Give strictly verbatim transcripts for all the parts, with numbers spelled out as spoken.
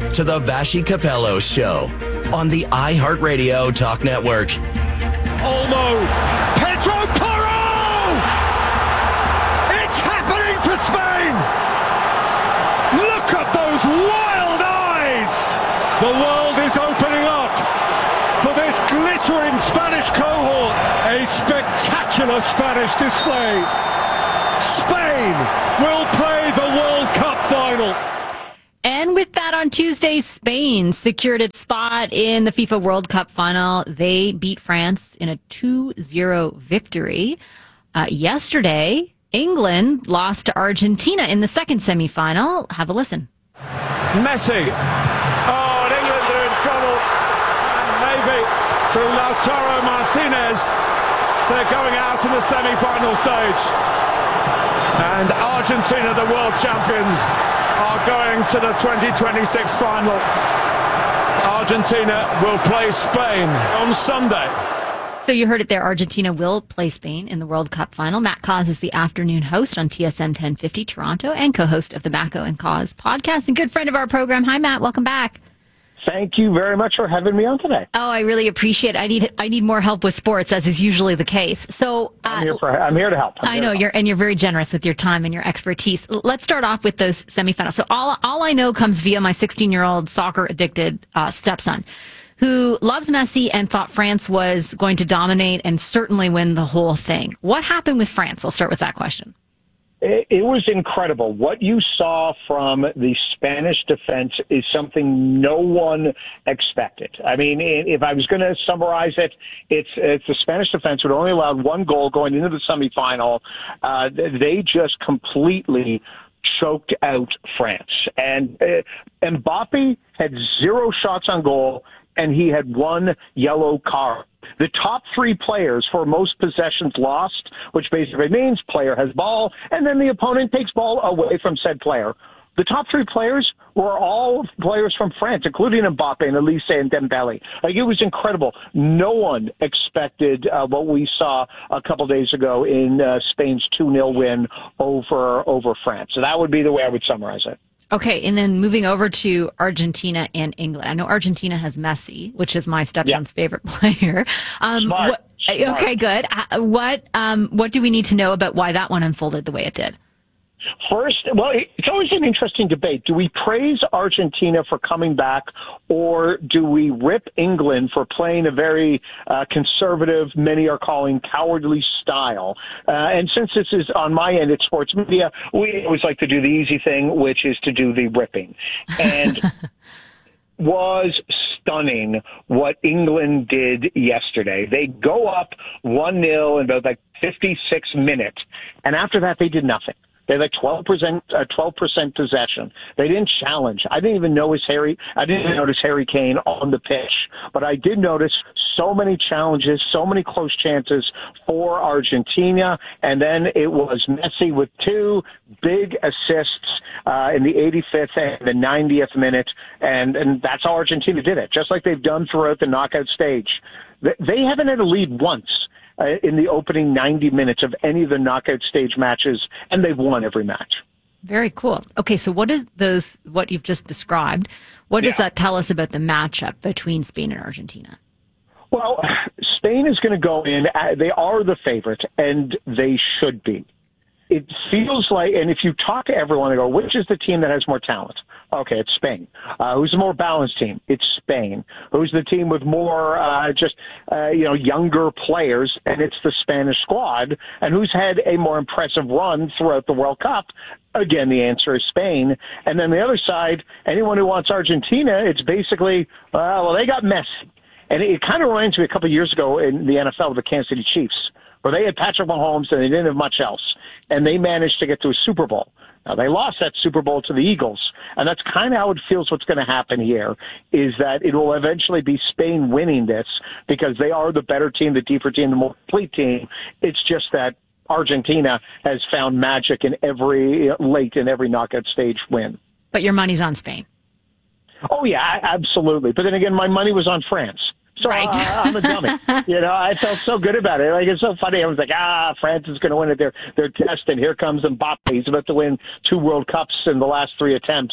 to the Vashi Capello Show on the iHeartRadio Talk Network. Olmo, Pedro Porro! It's happening for Spain! Look at those wild eyes! The world is opening up for this glittering Spanish cohort. A spectacular Spanish display. Spain will play the World Cup final. And with that, on Tuesday, Spain secured its spot in the FIFA World Cup final. They beat France in a two zero victory. Uh, yesterday, England lost to Argentina in the second semifinal. Have a listen. Messi. Oh, and England are in trouble. And maybe through Lautaro Martinez, they're going out in the semi-final stage. And Argentina, the world champions, are going to the twenty twenty-six final. Argentina will play Spain on Sunday. So you heard it there. Argentina will play Spain in the World Cup final. Matt Cause is the afternoon host on T S N ten fifty Toronto and co-host of the Macco and Cause podcast and good friend of our program. Hi, Matt. Welcome back. Thank you very much for having me on today. Oh, I really appreciate it. I need I need more help with sports, as is usually the case. So uh, I'm, here for, I'm here to help. I'm I know help. you're and you're very generous with your time and your expertise. Let's start off with those semifinals. So all all I know comes via my sixteen-year-old soccer-addicted uh, stepson, who loves Messi and thought France was going to dominate and certainly win the whole thing. What happened with France? I'll start with that question. It, it was incredible. What you saw from the Spanish defense is something no one expected. I mean, if I was going to summarize it, it's, it's the Spanish defense would only allowed one goal going into the semifinal. Uh, they just completely choked out France. And uh, Mbappe had zero shots on goal, and he had one yellow card. The top three players for most possessions lost, which basically means player has ball, and then the opponent takes ball away from said player. The top three players were all players from France, including Mbappe and Elise and Dembele. Like, it was incredible. No one expected uh, what we saw a couple days ago in uh, Spain's two nil win over over France. So that would be the way I would summarize it. Okay, and then moving over to Argentina and England. I know Argentina has Messi, which is my stepson's yeah. favorite player. Um, Smart. What, Smart. Okay, good. Uh, What um, what do we need to know about why that one unfolded the way it did? First, well, it's always an interesting debate. Do we praise Argentina for coming back, or do we rip England for playing a very uh, conservative, many are calling cowardly style? Uh, and since this is on my end at sports media, we always like to do the easy thing, which is to do the ripping. And was stunning what England did yesterday. They go up one nil in about like fifty-six minutes, and after that they did nothing. They had like twelve percent, uh, twelve percent possession. They didn't challenge. I didn't even notice Harry. I didn't even notice Harry Kane on the pitch, but I did notice so many challenges, so many close chances for Argentina. And then it was Messi with two big assists uh, in the eighty-fifth and the ninetieth minute, and and that's how Argentina did it, just like they've done throughout the knockout stage. They haven't had a lead once Uh, in the opening ninety minutes of any of the knockout stage matches, and they've won every match. Very cool. Okay, so what is those? What you've just described? What does Yeah. that tell us about the matchup between Spain and Argentina? Well, Spain is going to go in. Uh, they are the favorite, and they should be. It feels like, and if you talk to everyone, they go, which is the team that has more talent? Okay, it's Spain. Uh, who's the more balanced team? It's Spain. Who's the team with more uh, just, uh, you know, younger players? And it's the Spanish squad. And who's had a more impressive run throughout the World Cup? Again, the answer is Spain. And then the other side, anyone who wants Argentina, it's basically, uh, well, they got Messi. And it, it kind of reminds me a couple of years ago in the N F L with the Kansas City Chiefs, where they had Patrick Mahomes and they didn't have much else. And they managed to get to a Super Bowl. Now, they lost that Super Bowl to the Eagles, and that's kind of how it feels what's going to happen here, is that it will eventually be Spain winning this because they are the better team, the deeper team, the more complete team. It's just that Argentina has found magic in every, late in every knockout stage win. But your money's on Spain. Oh, yeah, absolutely. But then again, my money was on France. So right. uh, I'm a dummy. You know, I felt so good about it. Like, it's so funny. I was like, ah, France is going to win at their, their test, and here comes Mbappe. He's about to win two World Cups in the last three attempts.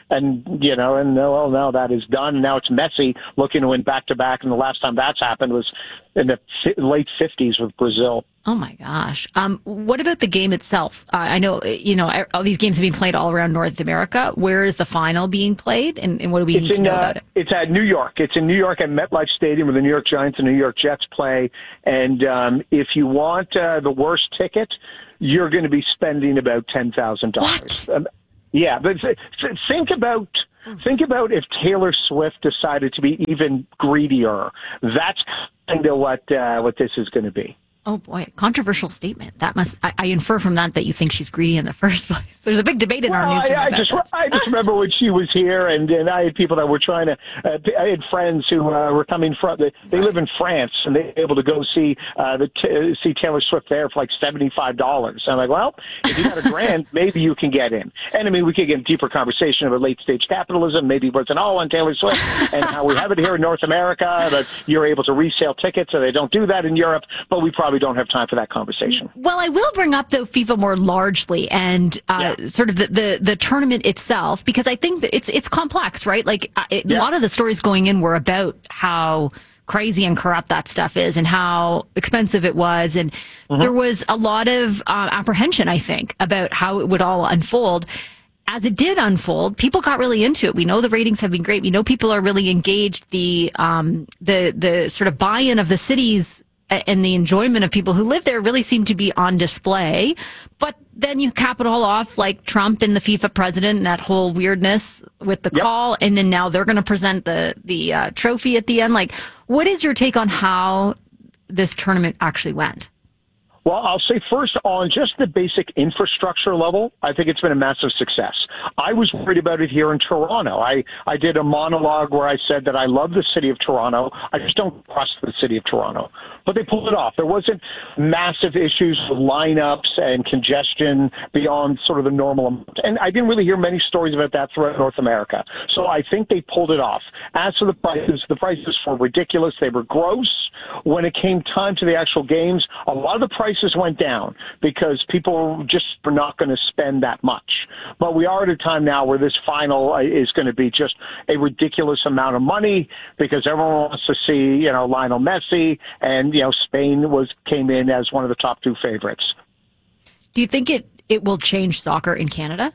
And, you know, and well, now that is done. Now it's Messi looking to win back-to-back, and the last time that's happened was in the late fifties with Brazil. Oh, my gosh. Um, what about the game itself? Uh, I know, you know, all these games have been played all around North America. Where is the final being played, and, and what do we it's need to in, know uh, about it? It's at New York. It's in New York at MetLife Stadium where the New York Giants and New York Jets play. And um, if you want uh, the worst ticket, you're going to be spending about ten thousand dollars. Um, yeah, but think about... Think about if Taylor Swift decided to be even greedier. That's kind of what uh, what this is going to be. Oh, boy. Controversial statement. That must, I, I infer from that that you think she's greedy in the first place. There's a big debate in well, our newsroom I, I about just, this. I just remember when she was here, and, and I had people that were trying to, uh, I had friends who uh, were coming from, they, they right. live in France, and they were able to go see uh, the t- see Taylor Swift there for like seventy-five dollars. So I'm like, well, if you got a grand, maybe you can get in. And I mean, we could get a deeper conversation about late-stage capitalism, maybe it wasn't all on Taylor Swift, and how we have it here in North America, that you're able to resale tickets, so they don't do that in Europe, but we probably don't have time for that conversation. Well, I will bring up, though, FIFA more largely and uh, yeah. sort of the, the, the tournament itself, because I think that it's it's complex, right? Like it, yeah. a lot of the stories going in were about how crazy and corrupt that stuff is and how expensive it was. And mm-hmm. there was a lot of uh, apprehension, I think, about how it would all unfold. As it did unfold, people got really into it. We know the ratings have been great. We know people are really engaged. The um, the the sort of buy-in of the cities and the enjoyment of people who live there really seem to be on display. But then you cap it all off like Trump and the FIFA president and that whole weirdness with the yep. call. And then now they're going to present the, the uh, trophy at the end. Like, what is your take on how this tournament actually went? Well, I'll say first on just the basic infrastructure level, I think it's been a massive success. I was worried about it here in Toronto. I, I did a monologue where I said that I love the city of Toronto. I just don't trust the city of Toronto. But they pulled it off. There wasn't massive issues with lineups and congestion beyond sort of the normal amount. And I didn't really hear many stories about that throughout North America. So I think they pulled it off. As for the prices, the prices were ridiculous. They were gross. When it came time to the actual games, a lot of the prices went down because people just were not going to spend that much. But we are at a time now where this final is going to be just a ridiculous amount of money because everyone wants to see, you know, Lionel Messi, and, you know, Spain was came in as one of the top two favorites. Do you think it, it will change soccer in Canada?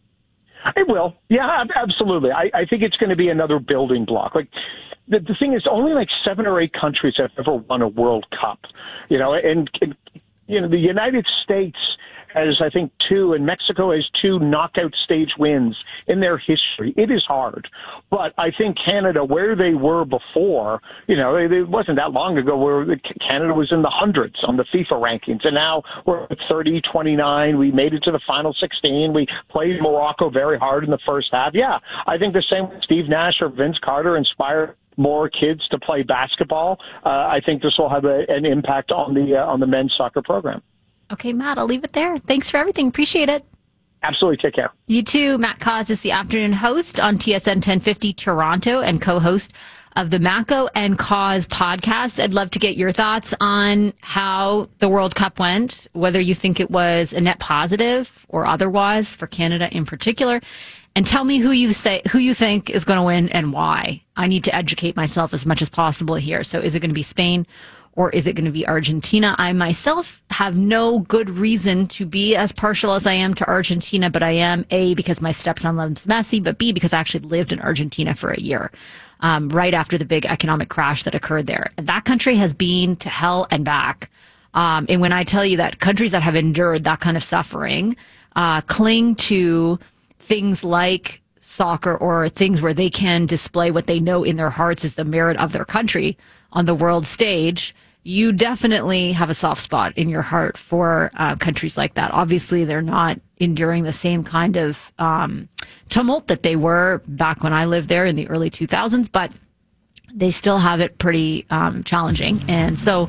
It will. Yeah, absolutely. I, I think it's going to be another building block. Like, the, the thing is, only like seven or eight countries have ever won a World Cup. You know, and, and you know, the United States has, I think, two, and Mexico has two knockout stage wins in their history. It is hard. But I think Canada, where they were before, you know, it, it wasn't that long ago where Canada was in the hundreds on the FIFA rankings. And now we're at thirty, twenty-nine. We made it to the final sixteen. We played Morocco very hard in the first half. Yeah, I think the same with Steve Nash or Vince Carter inspired more kids to play basketball. Uh, I think this will have a, an impact on the uh, on the men's soccer program. Okay, Matt, I'll leave it there. Thanks for everything. Appreciate it. Absolutely. Take care. You too. Matt Cauz is the afternoon host on T S N ten fifty Toronto and co-host of the Macco and Cauz podcast. I'd love to get your thoughts on how the World Cup went, whether you think it was a net positive or otherwise for Canada in particular. And tell me who you say who you think is going to win and why. I need to educate myself as much as possible here. So is it going to be Spain or is it going to be Argentina? I myself have no good reason to be as partial as I am to Argentina, but I am, A, because my stepson loves Messi, but B, because I actually lived in Argentina for a year, um, right after the big economic crash that occurred there. And that country has been to hell and back. Um, and when I tell you that countries that have endured that kind of suffering uh, cling to things like soccer or things where they can display what they know in their hearts is the merit of their country on the world stage, you definitely have a soft spot in your heart for uh, countries like that. Obviously, they're not enduring the same kind of um, tumult that they were back when I lived there in the early two thousands, but they still have it pretty um, challenging. And so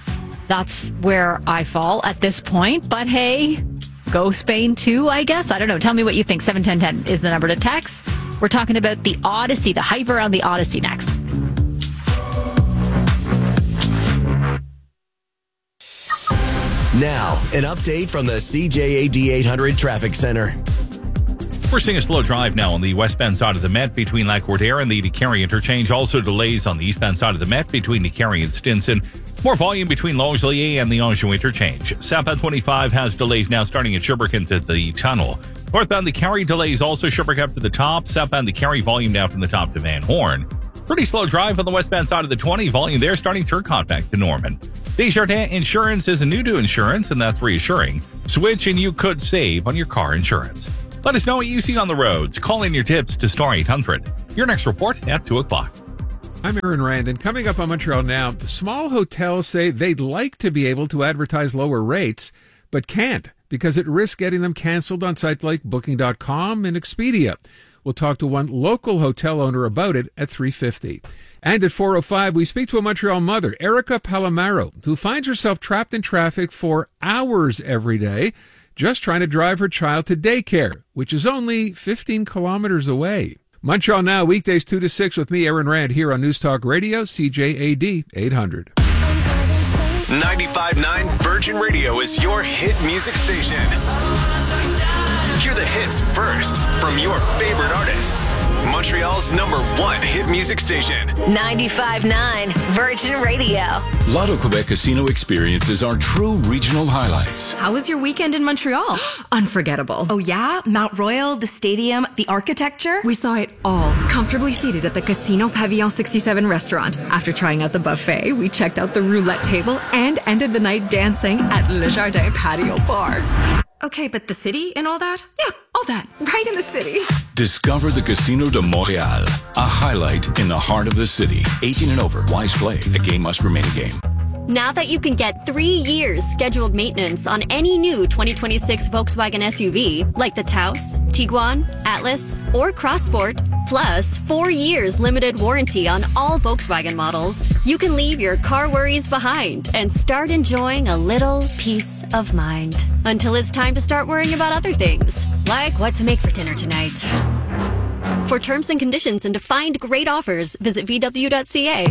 that's where I fall at this point. But hey, go Spain too, I guess. I don't know. Tell me what you think. seven ten ten is the number to text. We're talking about the Odyssey, the hype around the Odyssey next. Now, an update from the C J A D eight hundred Traffic Center. We're seeing a slow drive now on the westbound side of the Met between Lac-Courtier and the DeCarry interchange. Also delays on the eastbound side of the Met between DeCarry and Stinson. More volume between Longueuil and the Anjou interchange. Southbound twenty-five has delays now starting at Sherbrooke into the tunnel. Northbound DeCarry delays also Sherbrooke up to the top. Southbound DeCarry volume down from the top to Van Horn. Pretty slow drive on the westbound side of the twenty. Volume there starting Turcotte back to Norman. Desjardins Insurance is new to insurance, and that's reassuring. Switch and you could save on your car insurance. Let us know what you see on the roads. Call in your tips to star eight hundred. Your next report at two o'clock. I'm Aaron Rand, and coming up on Montreal Now, small hotels say they'd like to be able to advertise lower rates, but can't because it risks getting them canceled on sites like Booking dot com and Expedia. We'll talk to one local hotel owner about it at three fifty. And at four oh five, we speak to a Montreal mother, Erica Palomaro, who finds herself trapped in traffic for hours every day, just trying to drive her child to daycare, which is only fifteen kilometers away. Montreal Now, weekdays two to six with me, Aaron Rand, here on News Talk Radio, C J A D eight hundred. ninety-five point nine Virgin Radio is your hit music station. Hear the hits first from your favorite artists. Montreal's number one hit music station. ninety-five point nine Virgin Radio. Lotto Quebec Casino experiences are true regional highlights. How was your weekend in Montreal? Unforgettable. Oh yeah? Mount Royal, the stadium, the architecture? We saw it all, comfortably seated at the Casino Pavillon sixty-seven restaurant. After trying out the buffet, we checked out the roulette table and ended the night dancing at Le Jardin Patio Bar. Okay, but the city and all that? Yeah, all that. Right in the city. Discover the Casino de Montréal, a highlight in the heart of the city. eighteen and over. Wise play. A game must remain a game. Now that you can get three years scheduled maintenance on any new twenty twenty-six Volkswagen S U V, like the Taos, Tiguan, Atlas, or Crossport, plus four years limited warranty on all Volkswagen models, you can leave your car worries behind and start enjoying a little peace of mind. Until it's time to start worrying about other things, like what to make for dinner tonight. For terms and conditions and to find great offers, visit V W dot C A.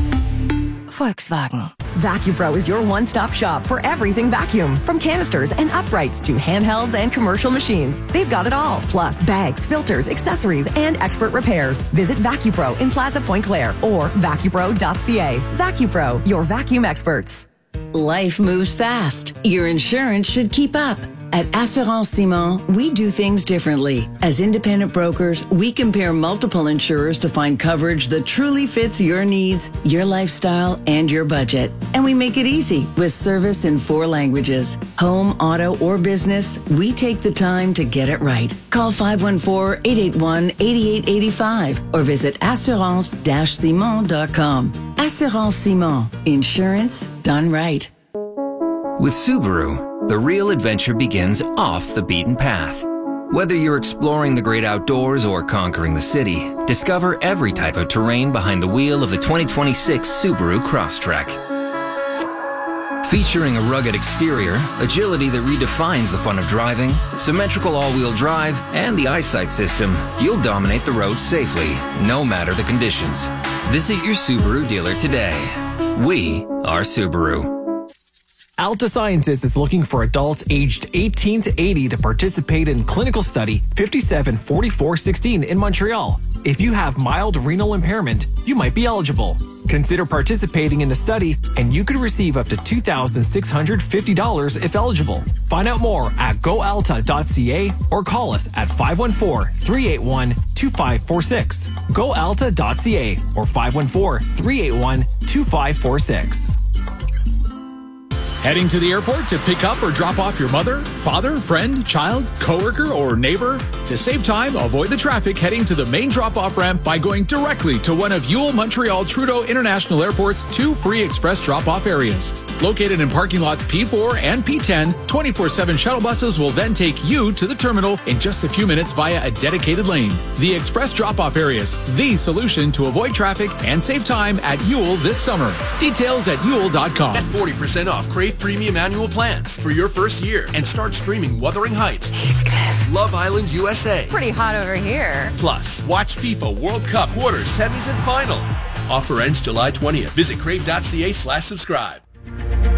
Volkswagen. VacuPro is your one-stop shop for everything vacuum. From canisters and uprights to handhelds and commercial machines. They've got it all. Plus bags, filters, accessories, and expert repairs. Visit VacuPro in Plaza Point Claire or vacupro dot C A. VacuPro, your vacuum experts. Life moves fast. Your insurance should keep up. At Assurance Simon, we do things differently. As independent brokers, we compare multiple insurers to find coverage that truly fits your needs, your lifestyle, and your budget. And we make it easy with service in four languages. Home, auto, or business, we take the time to get it right. Call five one four, eight eight one, eight eight eight five or visit assurance dash simon dot com. Assurance Simon. Insurance done right. With Subaru, the real adventure begins off the beaten path. Whether you're exploring the great outdoors or conquering the city, discover every type of terrain behind the wheel of the twenty twenty-six Subaru Crosstrek. Featuring a rugged exterior, agility that redefines the fun of driving, symmetrical all-wheel drive, and the eyesight system, you'll dominate the road safely, no matter the conditions. Visit your Subaru dealer today. We are Subaru. Alta Sciences is looking for adults aged eighteen to eighty to participate in clinical study fifty-seven forty-four sixteen in Montreal. If you have mild renal impairment, you might be eligible. Consider participating in the study and you could receive up to two thousand six hundred fifty dollars if eligible. Find out more at go alta dot c a or call us at five one four, three eight one, two five four six. go alta dot c a or five one four, three eight one, two five four six. Heading to the airport to pick up or drop off your mother, father, friend, child, coworker, or neighbor? To save time, avoid the traffic heading to the main drop-off ramp by going directly to one of Yule Montreal Trudeau International Airport's two free express drop-off areas. Located in parking lots P four and P ten, twenty-four seven shuttle buses will then take you to the terminal in just a few minutes via a dedicated lane. The express drop-off areas, the solution to avoid traffic and save time at Yule this summer. Details at yule dot com. Get forty percent off Crave Premium annual plans for your first year and start streaming Wuthering Heights, Love Island U S A. Pretty hot over here. Plus, watch FIFA World Cup quarters, semis, and final. Offer ends July twentieth. Visit crave dot c a slash subscribe.